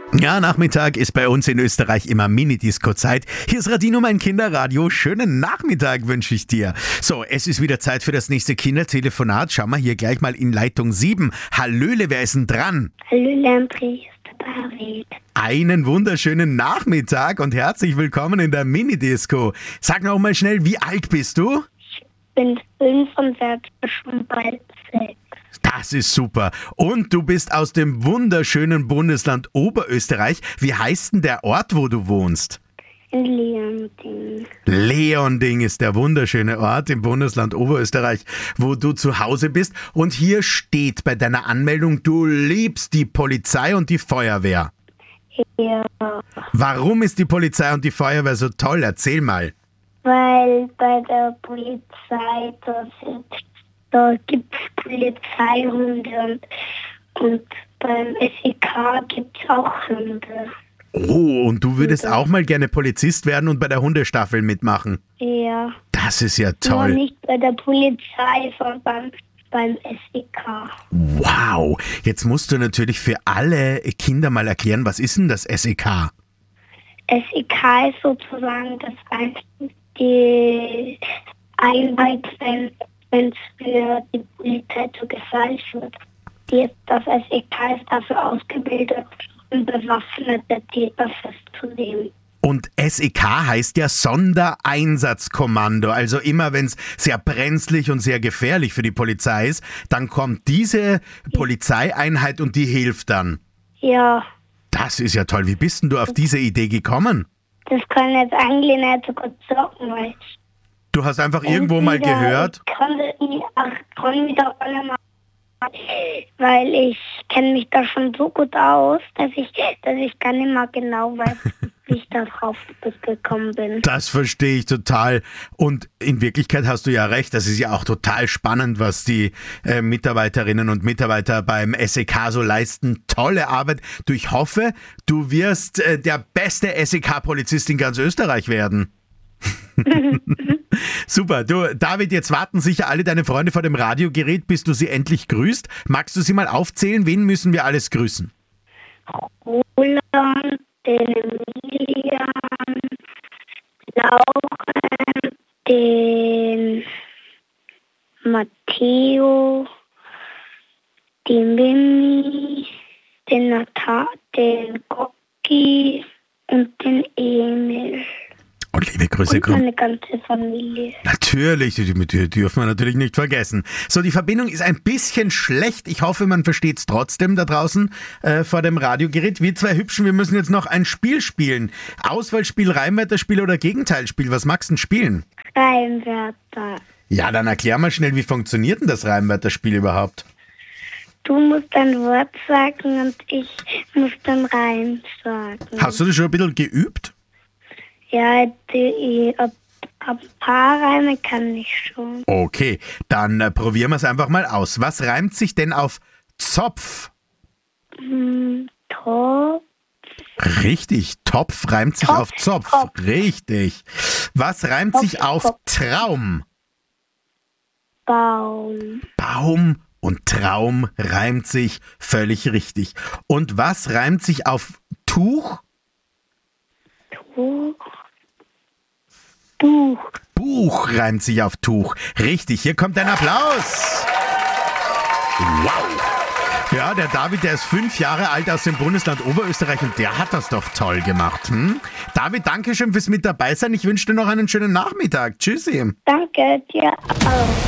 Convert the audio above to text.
Ja, Nachmittag ist bei uns in Österreich immer Mini-Disco-Zeit. Hier ist Radino, mein Kinderradio. Schönen Nachmittag wünsche ich dir. So, es ist wieder Zeit für das nächste Kindertelefonat. Schauen wir hier gleich mal in Leitung 7. Hallöle, wer ist denn dran? Hallöle, André, ist der David. Einen wunderschönen Nachmittag und herzlich willkommen in der Mini-Disco. Sag noch mal schnell, wie alt bist du? Ich bin 5 und werde schon bald 6. Das ist super. Und du bist aus dem wunderschönen Bundesland Oberösterreich. Wie heißt denn der Ort, wo du wohnst? In Leonding. Leonding ist der wunderschöne Ort im Bundesland Oberösterreich, wo du zu Hause bist. Und hier steht bei deiner Anmeldung, du liebst die Polizei und die Feuerwehr. Ja, Warum ist die Polizei und die Feuerwehr so toll? Erzähl mal. weil bei der Polizei, da gibt es Polizeihunde und beim SEK gibt es auch Hunde. Oh, und du würdest auch mal gerne Polizist werden und bei der Hundestaffel mitmachen. Ja, Das ist ja nur toll. nicht bei der Polizei, sondern beim SEK. Wow. Jetzt musst du natürlich für alle Kinder mal erklären, was ist denn das SEK? SEK ist sozusagen die Einheit, wenn es für die Polizei zu gefährlich wird. Das SEK ist dafür ausgebildet, um bewaffnete Täter festzunehmen. Und SEK heißt ja Sondereinsatzkommando. Also immer, wenn es sehr brenzlig und sehr gefährlich für die Polizei ist, dann kommt diese Polizeieinheit und die hilft dann. Ja, Das ist ja toll. Wie bist denn du auf diese Idee gekommen? das kann jetzt eigentlich nicht so gut sagen, weil Du hast einfach irgendwo mal gehört. Ich kann mich da alle mal, weil ich kenne mich da schon so gut aus, dass ich gar nicht mal genau weiß, wie ich da drauf gekommen bin. Das verstehe ich total. Und in Wirklichkeit hast du ja recht. Das ist ja auch total spannend, was die Mitarbeiterinnen und Mitarbeiter beim SEK so leisten. Tolle Arbeit. Du, ich hoffe, du wirst der beste SEK-Polizist in ganz Österreich werden. Super. Du, David, jetzt warten sicher alle deine Freunde vor dem Radiogerät, bis du sie endlich grüßt. Magst du sie mal aufzählen? Wen müssen wir alles grüßen? Roland, den Emilian, Lauren, den Matteo, die Mimi, den Gocki und den Emil. Und liebe Grüße. Und meine ganze Familie. Natürlich, die dürfen wir natürlich nicht vergessen. So, die Verbindung ist ein bisschen schlecht. Ich hoffe, man versteht es trotzdem da draußen vor dem Radiogerät. Wir zwei Hübschen, wir müssen jetzt noch ein Spiel spielen. Auswahlspiel, Reimwörterspiel oder Gegenteilspiel. Was magst du denn spielen? Reimwörter. Ja, dann erklär mal schnell, wie funktioniert denn das Reimwörterspiel überhaupt? Du musst ein Wort sagen und ich muss den Reim sagen. Hast du das schon ein bisschen geübt? Ja, ein paar Reime kann ich schon. Okay, dann probieren wir es einfach mal aus. Was reimt sich denn auf Zopf? Topf, Richtig, Topf reimt sich auf Zopf. Topf. Richtig. Was reimt Topf, sich auf Topf. Traum? Baum, Baum und Traum reimt sich völlig richtig. Und was reimt sich auf Tuch? Tuch, Buch. Buch reimt sich auf Tuch. Richtig, hier kommt ein Applaus. Wow. Ja, der David, der ist 5 Jahre alt aus dem Bundesland Oberösterreich und der hat das doch toll gemacht. David, danke schön fürs mit dabei sein. Ich wünsche dir noch einen schönen Nachmittag. Tschüssi. Danke dir auch.